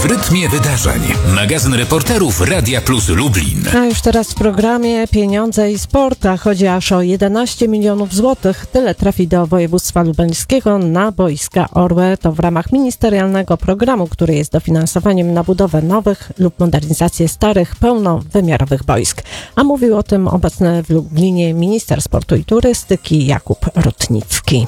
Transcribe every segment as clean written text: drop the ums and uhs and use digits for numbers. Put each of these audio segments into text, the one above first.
W rytmie wydarzeń. Magazyn reporterów Radia Plus Lublin. A już teraz w programie Pieniądze i Sport, a chodzi aż o 11 milionów złotych. Tyle trafi do województwa lubelskiego na boiska Orłę. To w ramach ministerialnego programu, który jest dofinansowaniem na budowę nowych lub modernizację starych, pełnowymiarowych boisk. A mówił o tym obecny w Lublinie minister sportu i turystyki Jakub Rutnicki.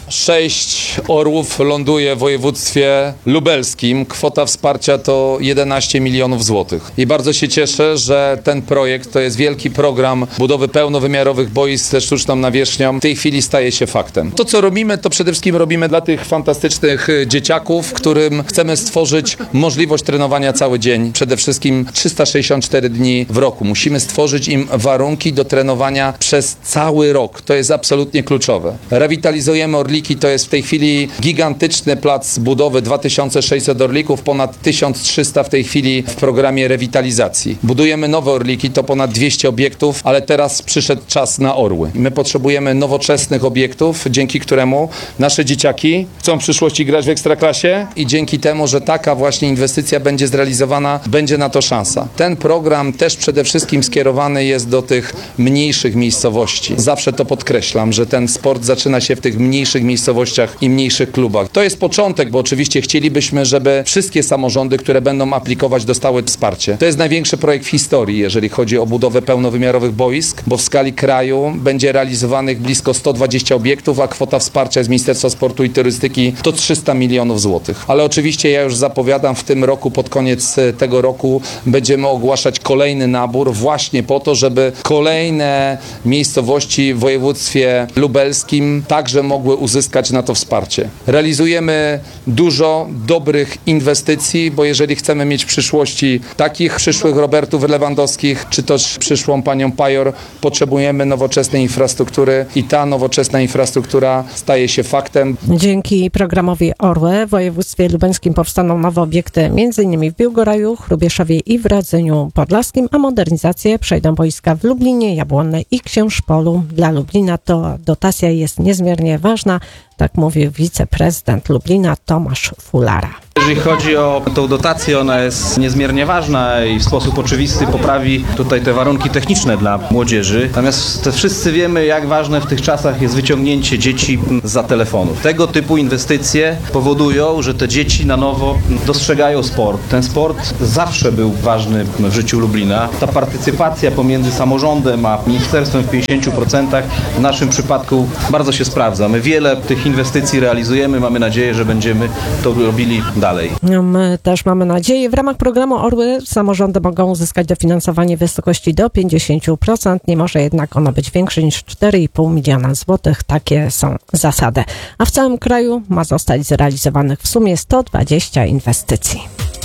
6 orłów ląduje w województwie lubelskim. Kwota wsparcia to 11 milionów złotych. I bardzo się cieszę, że ten projekt to jest wielki program budowy pełnowymiarowych boisk ze sztuczną nawierzchnią. W tej chwili staje się faktem. To, co robimy, to przede wszystkim robimy dla tych fantastycznych dzieciaków, którym chcemy stworzyć możliwość trenowania cały dzień. Przede wszystkim 364 dni w roku. Musimy stworzyć im warunki do trenowania przez cały rok. To jest absolutnie kluczowe. Rewitalizujemy Orliki. To jest w tej chwili gigantyczny plac budowy. 2600 Orlików, ponad 1300 w tej chwili w programie rewitalizacji. Budujemy nowe Orliki, to ponad 200 obiektów, ale teraz przyszedł czas na orły. My potrzebujemy nowoczesnych obiektów, dzięki któremu nasze dzieciaki chcą w przyszłości grać w Ekstraklasie i dzięki temu, że taka właśnie inwestycja będzie zrealizowana, będzie na to szansa. Ten program też przede wszystkim skierowany jest do tych mniejszych miejscowości. Zawsze to podkreślam, że ten sport zaczyna się w tych mniejszych miejscowościach i mniejszych klubach. To jest początek, bo oczywiście chcielibyśmy, żeby wszystkie samorządy, które będą aplikować, dostały wsparcie. To jest największy projekt w historii, jeżeli chodzi o budowę pełnowymiarowych boisk, bo w skali kraju będzie realizowanych blisko 120 obiektów, a kwota wsparcia z Ministerstwa Sportu i Turystyki to 300 milionów złotych. Ale oczywiście ja już zapowiadam, w tym roku, pod koniec tego roku będziemy ogłaszać kolejny nabór właśnie po to, żeby kolejne miejscowości w województwie lubelskim także mogły uzyskać na to wsparcie. Realizujemy dużo dobrych inwestycji, bo jeżeli chcemy mieć w przyszłości takich przyszłych Robertów Lewandowskich, czy też przyszłą panią Pajor, potrzebujemy nowoczesnej infrastruktury i ta nowoczesna infrastruktura staje się faktem. Dzięki programowi Orłę w województwie lubelskim powstaną nowe obiekty m.in. w Biłgoraju, Hrubieszowie i w Radzyniu Podlaskim, a modernizacje przejdą boiska w Lublinie, Jabłonnej i Księżpolu. Dla Lublina to dotacja jest niezmiernie ważna, tak mówił wiceprezydent Lublina Tomasz Fulara. Jeżeli chodzi o tą dotację, ona jest niezmiernie ważna i w sposób oczywisty poprawi tutaj te warunki techniczne dla młodzieży. Natomiast wszyscy wiemy, jak ważne w tych czasach jest wyciągnięcie dzieci zza telefonów. Tego typu inwestycje powodują, że te dzieci na nowo dostrzegają sport. Ten sport zawsze był ważny w życiu Lublina. Ta partycypacja pomiędzy samorządem a ministerstwem w 50% w naszym przypadku bardzo się sprawdza. My wiele tych inwestycji realizujemy. Mamy nadzieję, że będziemy to robili dalej. My też mamy nadzieję. W ramach programu Orły samorządy mogą uzyskać dofinansowanie w wysokości do 50%. Nie może jednak ono być większe niż 4,5 miliona złotych. Takie są zasady. A w całym kraju ma zostać zrealizowanych w sumie 120 inwestycji.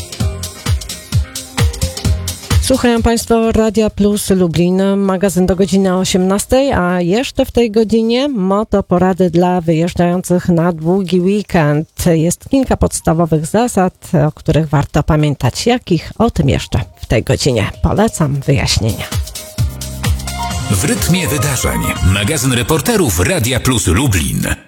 Słuchają Państwo Radia Plus Lublin, magazyn do godziny 18, a jeszcze w tej godzinie motoporady dla wyjeżdżających na długi weekend. Jest kilka podstawowych zasad, o których warto pamiętać. Jakich? O tym jeszcze w tej godzinie. Polecam wyjaśnienia. W rytmie wydarzeń. Magazyn reporterów Radia Plus Lublin.